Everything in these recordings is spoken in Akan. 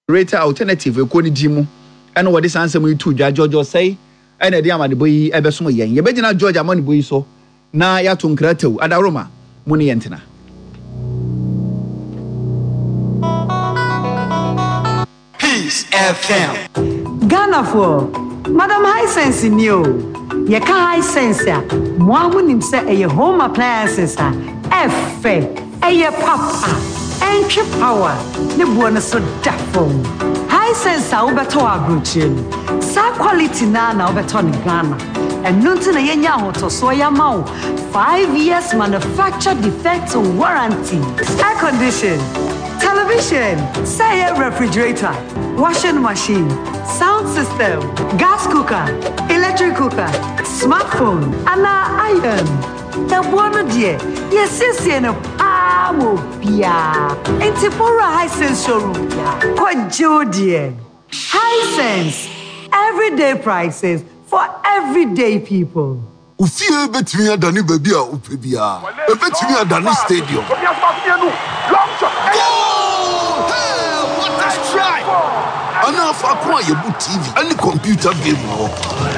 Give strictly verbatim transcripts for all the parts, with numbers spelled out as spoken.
Greater alternative ekoni dimu eno wode sansem yitu dwa George say ena de amade boyi ebesom yen ye begina George amane boyi so na ya to nkratew adaroma muni yentena Peace F M Ghana for Madam High Sense new ye ka High Sense a mo amunim se eye home appliances a F eye papa entry power ne buono so dafo High Sense a ubeto agrochie sa quality na na ubeto ni Ghana enu nti na yenya hoto so ya ma five years manufacture defect warranty air condition television say a refrigerator washing machine sound system gas cooker electric cooker smartphone and iron the one dear yes yes no amo bia Intipora High Sense showroom kwajo dear High Sense everyday prices for everyday people. Ufie betimi adani baby a upebia. E betimi adani stadium. Hey, what a strike! Ana fa kwa ye bu T V any computer game wo.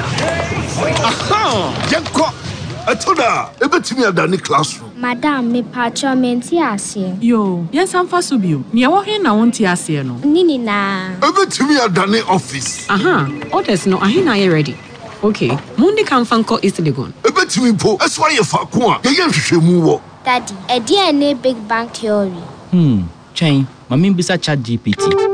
Aha, Jenko. Atoda, e betimi adani classroom. Madam, me patcho menti ase. Yo, yes am fasubio. Ni wo he na wonti ase no. Nini na. E betimi adani office. Aha, orders no ahina ye ready. Okay, Mundi kan fanko East Legon. E betimi po, eswa ye fa kwa. Ye ye hwehwemu wo. Daddy, e dia na big bang theory. Hmm, chain, mami bisa chat G P T.